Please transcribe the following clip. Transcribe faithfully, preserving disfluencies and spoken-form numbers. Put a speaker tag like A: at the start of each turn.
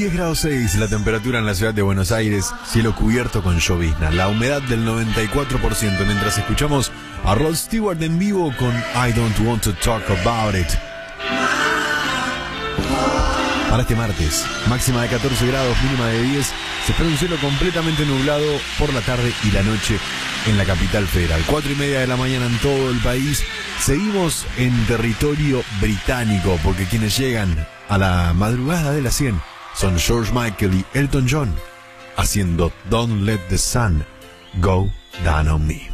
A: diez grados seis la temperatura en la ciudad de Buenos Aires, cielo cubierto con llovizna, la humedad del noventa y cuatro por ciento, mientras escuchamos a Rod Stewart en vivo con I Don't Want to Talk About It. Para este martes, máxima de catorce grados, mínima de diez, se espera un cielo completamente nublado por la tarde y la noche en la capital federal. Cuatro y media de la mañana en todo el país. Seguimos en territorio británico, porque quienes llegan a la madrugada de las cien son George Michael y Elton John, haciendo Don't Let the Sun Go Down on Me.